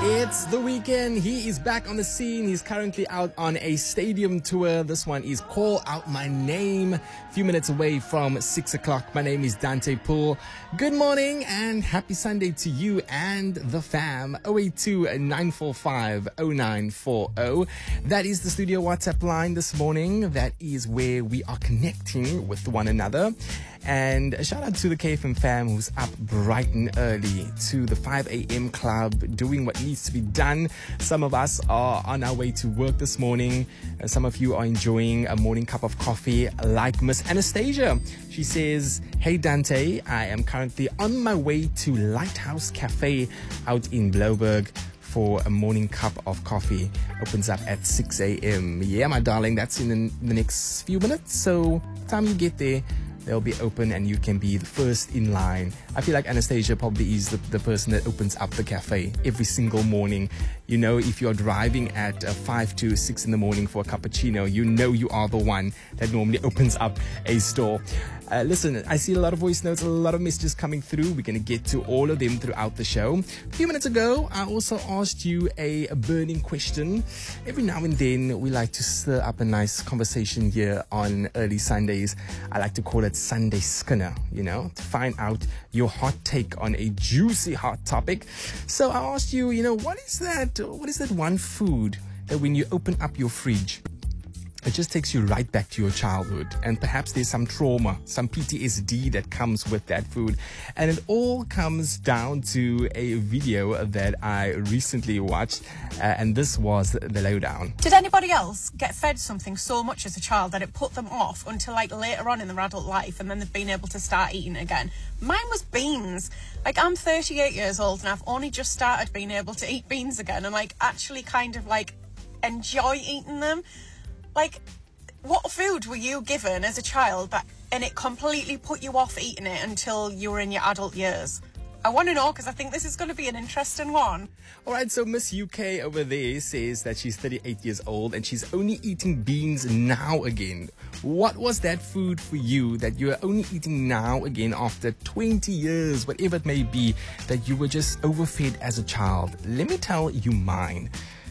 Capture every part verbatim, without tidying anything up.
It's the weekend. He is back on the scene. He's currently out on a stadium tour. This one is Call Out My Name. A few minutes away from six o'clock. My name is Dante Poole. Good morning and happy Sunday to you and the fam. oh eight two, nine four five, oh nine four oh. That is the studio WhatsApp line this morning. That is where we are connecting with one another. And a shout out to the K F M fam who's up bright and early to the five a.m. club, doing what needs to be done. Some of us are on our way to work this morning. Uh, some of you are enjoying a morning cup of coffee like Miss Anastasia. She says, "Hey Dante, I am currently on my way to Lighthouse Cafe out in Blouberg for a morning cup of coffee. Opens up at six a.m. Yeah, my darling, that's in the, the next few minutes. So time you get there, they'll be open and you can be the first in line." I feel like Anastasia probably is the, the person that opens up the cafe every single morning. You know, if you're driving at uh, five to six in the morning for a cappuccino, you know you are the one that normally opens up a store. Uh, listen, I see a lot of voice notes, a lot of messages coming through. We're going to get to all of them throughout the show. A few minutes ago, I also asked you a, a burning question. Every now and then, we like to stir up a nice conversation here on early Sundays. I like to call it Sunday Skinner, you know, to find out your hot take on a juicy hot topic. So I asked you, you know, what is that, what is that one food that when you open up your fridge, it just takes you right back to your childhood, and perhaps there's some trauma, some P T S D that comes with that food. And it all comes down to a video that I recently watched, uh, and this was the lowdown. Did anybody else get fed something so much as a child that it put them off until like later on in their adult life, and then they've been able to start eating again? Mine was beans. Like, I'm thirty-eight years old and I've only just started being able to eat beans again and like actually kind of like enjoy eating them. Like, what food were you given as a child that, and it completely put you off eating it until you were in your adult years? I want to know, because I think this is going to be an interesting one. All right, so Miss U K over there says that she's thirty-eight years old and she's only eating beans now again. What was that food for you that you are only eating now again after twenty years, whatever it may be, that you were just overfed as a child? Let me tell you mine.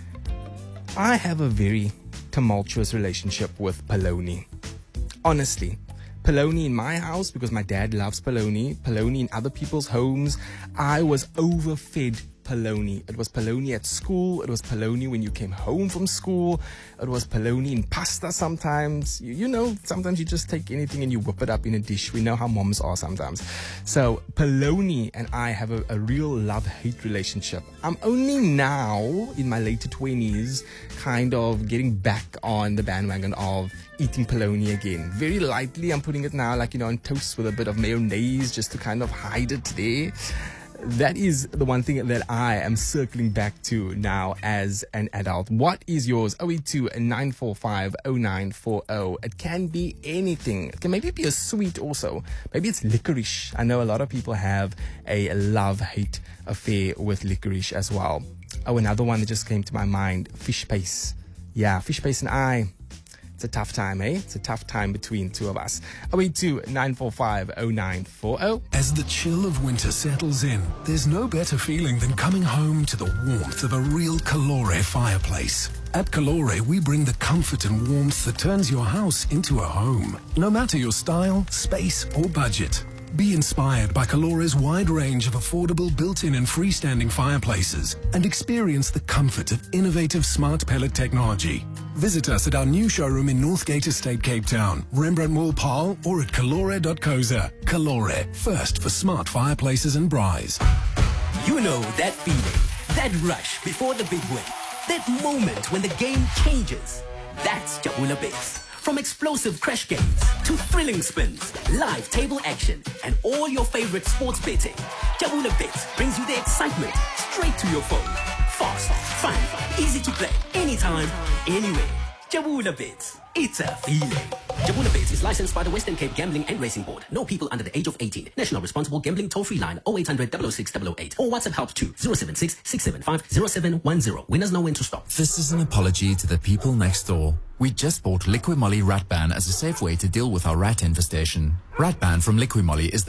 I have a very tumultuous relationship with polony. Honestly, polony in my house, because my dad loves polony, polony in other people's homes, I was overfed polony. It was polony at school, it was polony when you came home from school, it was polony in pasta sometimes. You, you know, sometimes you just take anything and you whip it up in a dish. We know how moms are sometimes. So polony and I have a, a real love-hate relationship. I'm only now in my later twenties kind of getting back on the bandwagon of eating polony again. Very lightly, I'm putting it now like, you know, on toast with a bit of mayonnaise just to kind of hide it there. That is the one thing that I am circling back to now as an adult. What is yours? oh eight two, nine four five, oh nine four oh. It can be anything. It can maybe be a sweet also. Maybe it's licorice. I know a lot of people have a love-hate affair with licorice as well. Oh, another one that just came to my mind, fish paste. Yeah, fish paste and I. It's a tough time, eh? It's a tough time between two of us. oh eight two, nine four five, oh nine four oh. As the chill of winter settles in, there's no better feeling than coming home to the warmth of a real Calore fireplace. At Calore, we bring the comfort and warmth that turns your house into a home, no matter your style, space, or budget. Be inspired by Calore's wide range of affordable built-in and freestanding fireplaces and experience the comfort of innovative smart pellet technology. Visit us at our new showroom in Northgate Estate, Cape Town, Rembrandt Mall, Paarl, or at calore dot co za. Calore, first for smart fireplaces and braais. You know that feeling, that rush before the big win, that moment when the game changes. That's Jabula Bits. From explosive crash games to thrilling spins, live table action, and all your favorite sports betting, Jabula Bits brings you the excitement straight to your phone. Fast, fun, easy to play, anytime, anywhere. Jabula Bits. It's a feeling. Jabula Bits is licensed by the Western Cape Gambling and Racing Board. No people under the age of eighteen. National Responsible Gambling Toll-Free Line oh eight hundred, double oh six, double oh eight or WhatsApp help to zero seven six, six seven five, zero seven one zero. Winners know when to stop. This is an apology to the people next door. We just bought Liqui Moly Rat Ban as a safe way to deal with our rat infestation. Rat Ban from Liqui Moly is the